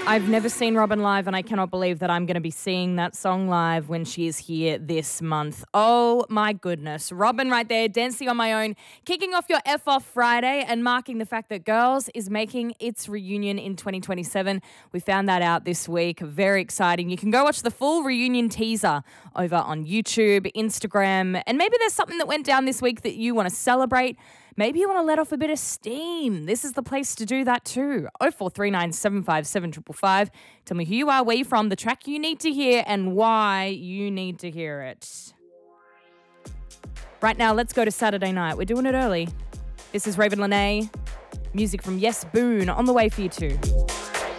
I've never seen Robyn live, and I cannot believe that I'm going to be seeing that song live when she is here this month. Oh my goodness. Robyn right there, Dancing on My Own, kicking off your F Off Friday and marking the fact that Girls is making its reunion in 2027. We found that out this week. Very exciting. You can go watch the full reunion teaser over on YouTube, Instagram, and maybe there's something that went down this week that you want to celebrate. Maybe you want to let off a bit of steam. This is the place to do that too. 0439 757 555. Tell me who you are, where you're from, the track you need to hear, and why you need to hear it. Right now, let's go to Saturday night. We're doing it early. This is Raven Lene. Music from Yes Boone on the way for you too.